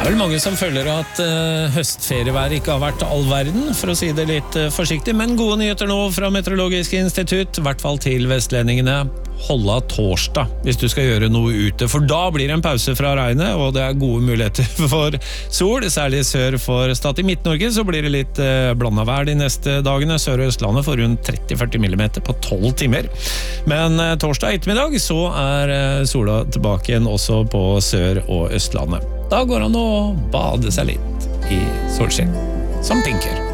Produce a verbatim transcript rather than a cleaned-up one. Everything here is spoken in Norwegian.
Det er vel mange som føler at uh, høstferievær ikke har vært all verden, for å si det litt uh, forsiktig, men gode nyheter nå fra Meteorologisk institutt, i hvert fall til vestlendingene. Holde torsdag hvis du skal gjøre noe ute, for da blir det en pause fra regnet, og det er gode muligheter for sol, særlig sør for Stad. I Midt-Norge så blir det litt uh, blandet vær de neste dagene. Sør- og Østlandet får rundt tretti til førti millimeter på tolv timer. Men uh, torsdag ettermiddag så er uh, sola tilbake igjen også på Sør- og Østlandet. Da går han å bade seg litt i solskinn, som pinker.